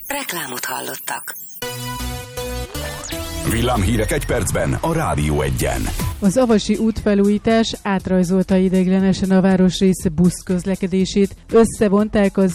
Reklámot hallottak. Villámhírek egy percben a Rádió 1-en. Az avasi útfelújítás átrajzolta ideiglenesen a városrész buszközlekedését. Összevonták az